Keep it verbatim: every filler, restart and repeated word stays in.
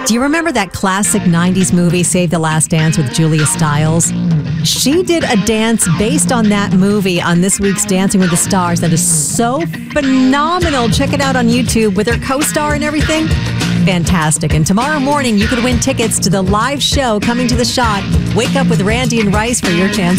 Do you remember that classic nineties movie, Save the Last Dance, with Julia Stiles? She did a dance based on that movie on this week's Dancing with the Stars that is so phenomenal. Check it out on YouTube with her co-star and everything. Fantastic. And tomorrow morning, you could win tickets to the live show Coming to the Shot. Wake up with Randy and Rice for your chance